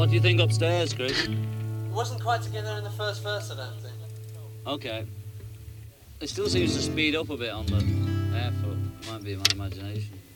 What do you think upstairs, Chris? It wasn't quite together in the first verse, I don't think. Okay. It still seems to speed up a bit on the airfoot. Might be my imagination.